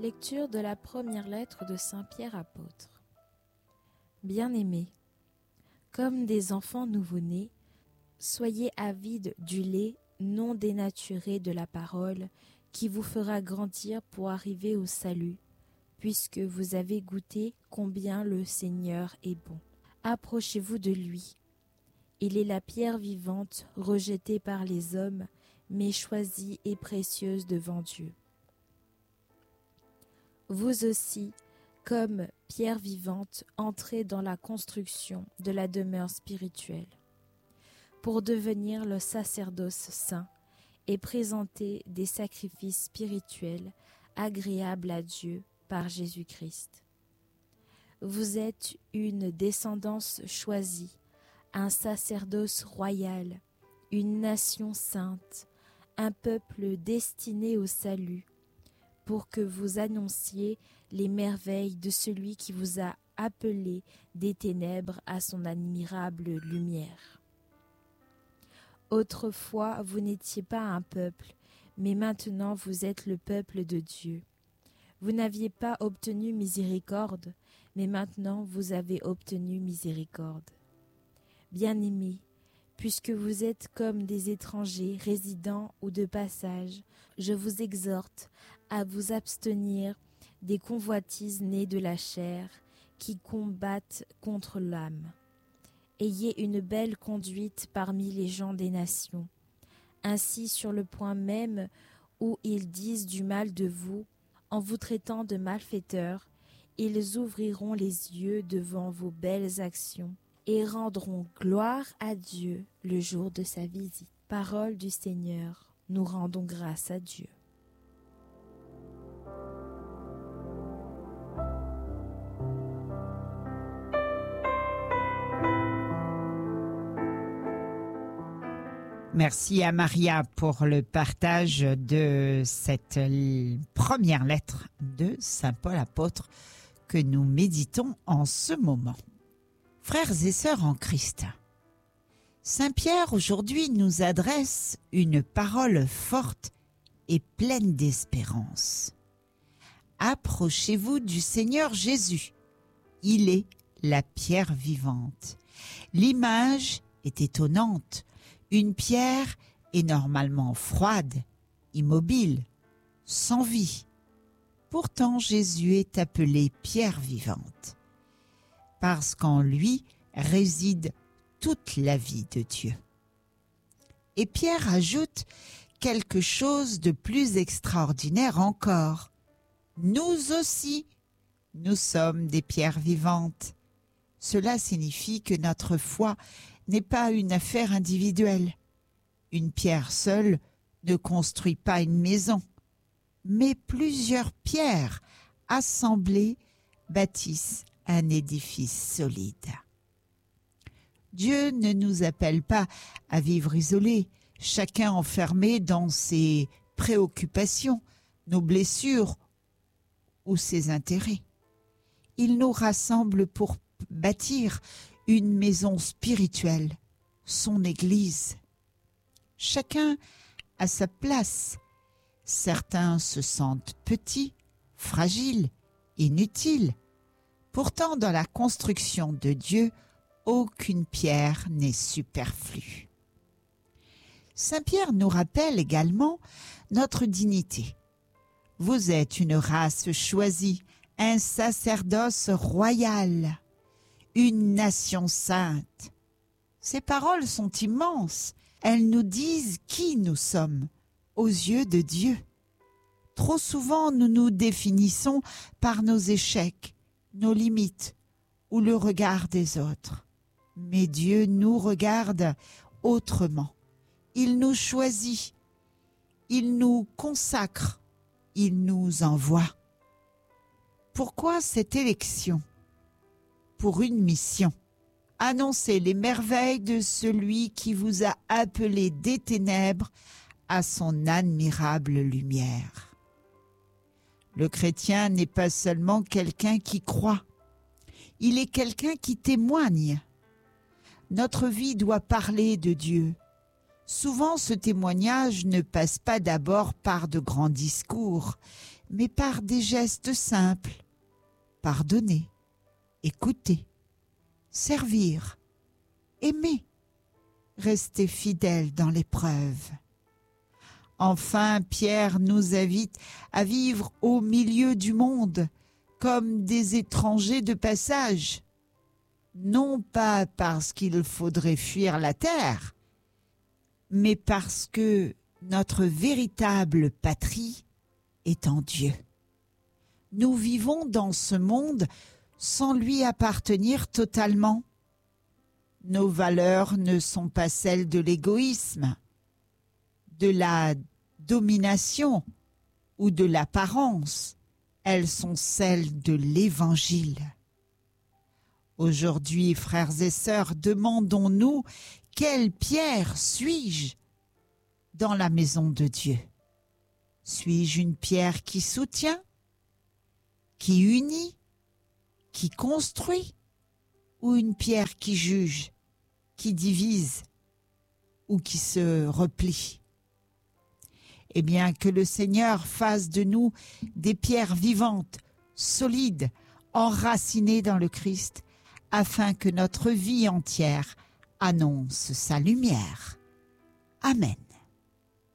Lecture de la première lettre de Saint Pierre apôtre. Bien-aimés, comme des enfants nouveau-nés, soyez avides du lait non dénaturé de la parole qui vous fera grandir pour arriver au salut, puisque vous avez goûté combien le Seigneur est bon. Approchez-vous de lui. Il est la pierre vivante rejetée par les hommes, mais choisie et précieuse devant Dieu. Vous aussi, comme pierre vivante, entrez dans la construction de la demeure spirituelle, pour devenir le sacerdoce saint et présenter des sacrifices spirituels agréables à Dieu par Jésus-Christ. Vous êtes une descendance choisie, un sacerdoce royal, une nation sainte, un peuple destiné au salut, pour que vous annonciez les merveilles de celui qui vous a appelé des ténèbres à son admirable lumière. Autrefois, vous n'étiez pas un peuple, mais maintenant vous êtes le peuple de Dieu. Vous n'aviez pas obtenu miséricorde, mais maintenant vous avez obtenu miséricorde. Bien-aimés, puisque vous êtes comme des étrangers résidant ou de passage, je vous exhorte à vous abstenir des convoitises nées de la chair qui combattent contre l'âme. Ayez une belle conduite parmi les gens des nations. Ainsi, sur le point même où ils disent du mal de vous, en vous traitant de malfaiteurs, ils ouvriront les yeux devant vos belles actions et rendront gloire à Dieu le jour de sa visite. Parole du Seigneur, nous rendons grâce à Dieu. Merci à Maria pour le partage de cette première lettre de Saint Paul apôtre que nous méditons en ce moment. Frères et sœurs en Christ, Saint Pierre aujourd'hui nous adresse une parole forte et pleine d'espérance. Approchez-vous du Seigneur Jésus. Il est la pierre vivante. L'image est étonnante. Une pierre est normalement froide, immobile, sans vie. Pourtant, Jésus est appelé pierre vivante, parce qu'en lui réside toute la vie de Dieu. Et Pierre ajoute quelque chose de plus extraordinaire encore. Nous aussi, nous sommes des pierres vivantes. Cela signifie que notre foi n'est pas une affaire individuelle. Une pierre seule ne construit pas une maison, mais plusieurs pierres assemblées bâtissent un édifice solide. Dieu ne nous appelle pas à vivre isolés, chacun enfermé dans ses préoccupations, nos blessures ou ses intérêts. Il nous rassemble pour bâtir une maison spirituelle, son Église. Chacun a sa place. Certains se sentent petits, fragiles, inutiles. Pourtant, dans la construction de Dieu, aucune pierre n'est superflue. Saint Pierre nous rappelle également notre dignité. Vous êtes une race choisie, un sacerdoce royal, une nation sainte. Ces paroles sont immenses. Elles nous disent qui nous sommes aux yeux de Dieu. Trop souvent, nous nous définissons par nos échecs, nos limites ou le regard des autres. Mais Dieu nous regarde autrement. Il nous choisit, il nous consacre, il nous envoie. Pourquoi cette élection? Pour une mission. Annoncer les merveilles de celui qui vous a appelé des ténèbres à son admirable lumière. Le chrétien n'est pas seulement quelqu'un qui croit, il est quelqu'un qui témoigne. Notre vie doit parler de Dieu. Souvent, ce témoignage ne passe pas d'abord par de grands discours, mais par des gestes simples. Pardonner, écouter, servir, aimer, rester fidèle dans l'épreuve. Enfin, Pierre nous invite à vivre au milieu du monde comme des étrangers de passage, non pas parce qu'il faudrait fuir la terre, mais parce que notre véritable patrie est en Dieu. Nous vivons dans ce monde sans lui appartenir totalement. Nos valeurs ne sont pas celles de l'égoïsme, de la domination ou de l'apparence. Elles sont celles de l'Évangile. Aujourd'hui, frères et sœurs, demandons-nous quelle pierre suis-je dans la maison de Dieu? Suis-je une pierre qui soutient, qui unit, qui construit, ou une pierre qui juge, qui divise ou qui se replie? Eh bien, que le Seigneur fasse de nous des pierres vivantes, solides, enracinées dans le Christ, afin que notre vie entière annonce sa lumière. Amen.